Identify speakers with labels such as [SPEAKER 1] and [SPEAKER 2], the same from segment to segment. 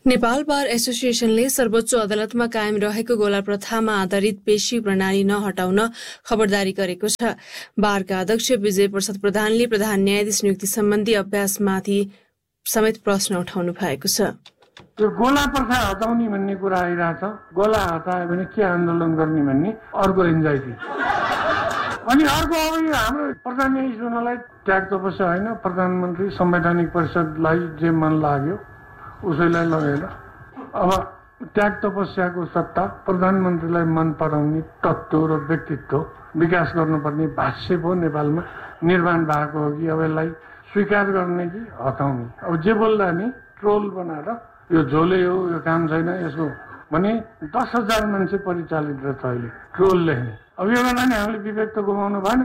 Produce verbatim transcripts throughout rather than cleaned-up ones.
[SPEAKER 1] नेपाल बार एसोसिएसनले सर्वोच्च अदालतमा कायम रहेको गोला प्रथामा आधारित पेशी प्रणाली नहटाउन खबरदारी गरेको छ। बारका अध्यक्ष विजय प्रसाद प्रधानले प्रधान न्यायाधीश नियुक्ति सम्बन्धी अभ्यासमाथि समेत प्रश्न उठाउनु भएको छ।
[SPEAKER 2] त्यो गोला प्रथा हटाउने भन्ने कुरा आइरहेछ। गोला हटायो भने के आन्दोलन गर्ने भन्ने अर्को एन्जाइटी। अनि अर्को अब हाम्रो प्रधान न्यायाधीश हुनलाई त्याग तपस्या होइन, प्रधानमन्त्री संवैधानिक परिषदलाई जे मन लाग्यो उसैलाई लगेर अब त्याग तपस्याको सट्टा प्रधानमन्त्रीलाई मन पराउने तत्त्व र व्यक्तित्व विकास गर्नुपर्ने भाष्य पो नेपालमा निर्माण भएको हो कि अब यसलाई स्वीकार गर्ने कि हटाउने। अब जे बोल्दा नि ट्रोल बनाएर यो झोले हो, यो काम छैन यसको भने दस हजार मान्छे परिचालित रहेछ अहिले ट्रोल लेख्ने। अब यो बेला नि हामीले विवेक त गुमाउनु भएन।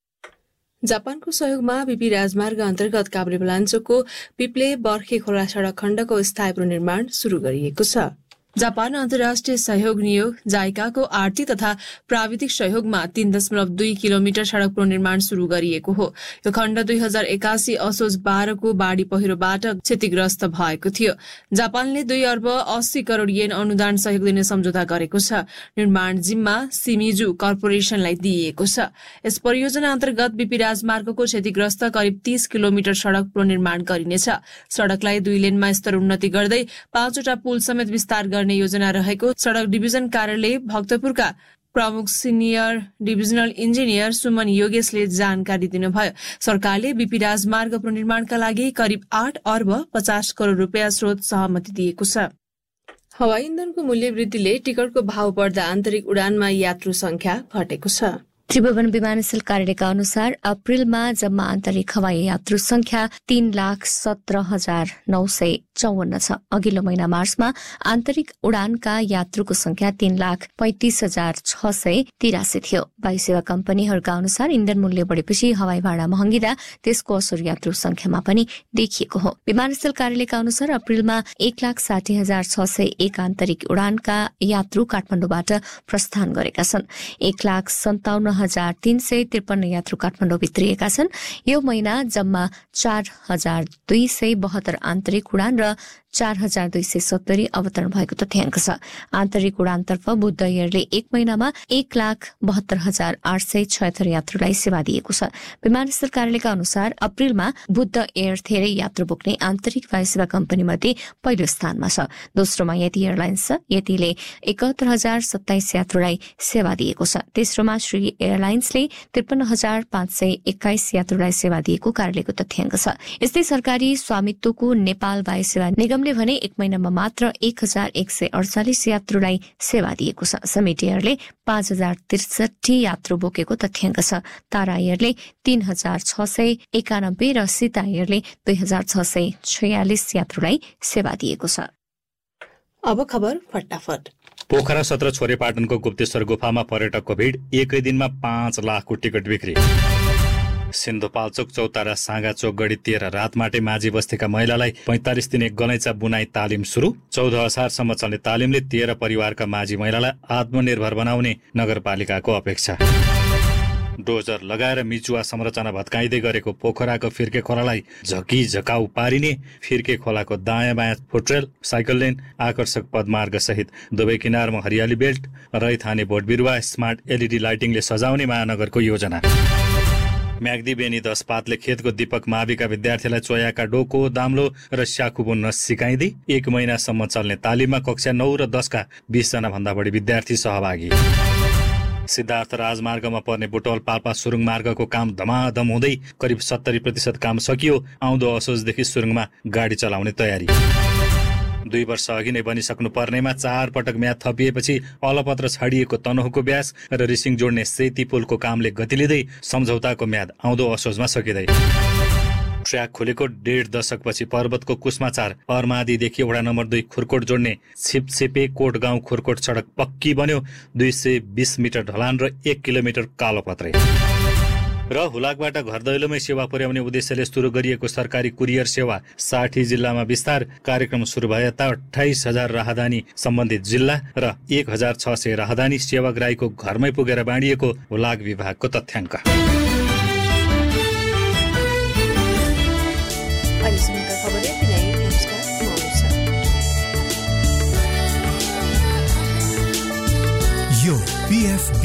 [SPEAKER 1] जापानको सहयोगमा बीपी राजमार्ग अन्तर्गत काभ्रेपलाञ्चोकको पिप्ले बर्खे खोला सड़क खण्डको स्थायी पुनर्निर्माण शुरू गरिएको छ। जापान अन्तर्राष्ट्रिय सहयोग नियोग जाइकाको आर्थिक तथा प्राविधिक सहयोगमा तीन दशमलव दुई किलोमिटर सड़क पुनर्निर्माण शुरू गरिएको हो। यो खण्ड दुई हजार एकासी असोज बाह्रको बाढ़ी पहिरोबाट क्षतिग्रस्त भएको थियो। जापानले दुई अर्ब अस्सी करोड़ येन अनुदान सहयोग दिने सम्झौता गरेको छ। निर्माण जिम्मा सिमिजु कर्पोरेशनलाई दिइएको छ। यस परियोजना अन्तर्गत बीपी राजमार्गको क्षतिग्रस्त करिब तीस किलोमिटर सड़क पुनर्निर्माण गरिनेछ। सड़कलाई दुई लेनमा स्तरोन्नति गर्दै पाँचवटा पुल समेत विस्तार गर्ने योजना रहेको सड़क डिभिजन कार्यालय भक्तपुरका प्रमुख सिनियर डिभिजनल इन्जिनियर सुमन योगेशले जानकारी दिनुभयो। सरकारले बीपी राजमार्ग पुनर्निर्माणका लागि करिब आठ अर्ब पचास करोड़ रूपियाँ स्रोत सहमति दिएको छ। हवाई इन्धनको मूल्य वृद्धिले टिकटको भाव बढ्दा आन्तरिक उडानमा यात्रु संख्या घटेको छ।
[SPEAKER 3] त्रिभुवन विमानस्थल कार्यालयका अनुसार अप्रेलमा जम्मा आन्तरिक हवाई यात्रु संख्या तीन लाख सत्र हजार नौ सय चौवन्न छ। अघिल्लो महिना मार्चमा आन्तरिक उडानका यात्रुको संख्या तीन लाख पैंतिस हजार छ सय तिरासी थियो। वायु सेवा कम्पनीहरूका अनुसार इन्धन मूल्य बढेपछि हवाई भाडा महँगिँदा त्यसको असर यात्रु संख्यामा पनि देखिएको हो। विमानस्थल कार्यालयका अनुसार अप्रेलमा एक लाख साठी हजार छ सय एक आन्तरिक उडानका यात्रु काठमाडौँबाट प्रस्थान गरेका छन्। एक लाख सन्ताउन्न हजार तीन सय त्रिपन्न यात्रु काठमाडौँ भित्रिएका छन्। यो महिना जम्मा चार हजार दुई सय बहत्तर आन्तरिक उडान र चार हजार दुई सय सत्तरी अवतरण भएको तथ्याङ्क छ। आन्तरिक उडानतर्फ बुद्ध एयरले एक महिनामा एक लाख बहत्तर हजार आठ सय छयत्तर यात्रुलाई सेवा दिएको छ। विमानस्थल कार्यालयका अनुसार अप्रेलमा बुद्ध एयर धेरै यात्रु बोक्ने आन्तरिक वायुसेवा कम्पनी मध्ये पहिलो स्थानमा छ। दोस्रोमा यति एयरलाइन्स छ। यतिले एकात्तर हजार सत्ताइस यात्रुलाई सेवा दिएको छ। तेस्रोमा श्री एयरलाइन्सले त्रिपन्न हजार पाँच सय एक्काइस यात्रुलाई सेवा दिएको कार्यालयको तथ्याङ्क छ। यस्तै सरकारी स्वामित्वको नेपाल वायुसेवा निगमले भने एक महिनामा मात्र एक हजार एक सय अडचालिस यात्रुलाई सेवा दिएको छ। समिट एयरले पाँच हजार त्रिसठी यात्रु बोकेको तथ्याङ्क छ। तारा एयरले तीन हजार छ सय एकानब्बे र सीता एयरले दुई हजार छ सय छयालिस यात्रुलाई सेवा दिएको छ।
[SPEAKER 1] अब खबर फटाफट।
[SPEAKER 4] पोखरा सत्र छोरेपाटनको गुप्तेश्वर गुफामा पर्यटकको भीड़, एकै दिनमा पाँच लाखको टिकट बिक्री। सिन्धुपाल्चोक चौतारा साँगाचोक गढी तेह्र रातमाटे माझी बस्तीका महिलालाई पैंतालिस दिने गलैँचा बुनाई तालिम सुरु। चौध असारसम्म चल्ने तालिमले तेह्र परिवारका माझी महिलालाई आत्मनिर्भर बनाउने नगरपालिकाको अपेक्षा। डोजर लगाएर मिचुवा संरचना भत्काइँदै गरेको पोखराको फिर्के खोलालाई झकी झकाउ पारिने। फिर्के खोलाको दायाँ बायाँ फुटरेल, साइकल लेन, आकर्षक पदमार्ग सहित दुवै किनारमा हरियाली बेल्ट, रैथाने बोट बिरुवा, स्मार्ट एलईडी लाइटिङले सजाउने महानगरको योजना। म्याग्दी बेनी दस पातले खेतको दीपक माविका विद्यार्थीलाई चोयाका डोको, दाम्लो र स्याखु बुन्न सिकाइँदै एक महिनासम्म चल्ने तालिममा कक्षा नौ र दसका बीसजना भन्दा बढी विद्यार्थी सहभागी। सिद्धार्थ राजमार्गमा पर्ने बुटवल पाल्पा सुरुङ मार्गको काम धमाधम हुँदै करिब सत्तरी प्रतिशत काम सकियो। आउँदो असोजदेखि सुरुङमा गाडी चलाउने तयारी। दुई वर्ष अघि नै बनिसक्नु पर्नेमा चार पटक म्याद थपिएपछि अलपत्र छाडिएको तनहुको ब्यास र रिसिङ जोड्ने सेती पुलको कामले गति लिँदै सम्झौताको म्याद आउँदो असोजमा सकिँदै। ट्र्याक खोलेको डेढ दशकपछि पर्वतको कुस्माचार अर्मादीदेखि वडा नम्बर दुई खुरकोट जोड्ने छिपछिपे कोट गाउँ खुरकोट सडक पक्की बन्यो। दुई सय बीस मिटर ढलान र एक किलोमिटर कालोपत्रे। र हुलाकबाट घर दैलोमै सेवा पुर्याउने उद्देश्यले सुरु गरिएको सरकारी कुरियर सेवा साठी जिल्लामा विस्तार। कार्यक्रम सुरु भए यता अठाइस हजार राहदानी सम्बन्धित जिल्ला र एक हजार छ सय राहदानी सेवाग्राहीको घरमै पुगेर बाँडिएको हुलाक विभागको तथ्याङ्क।
[SPEAKER 5] यो पीएफ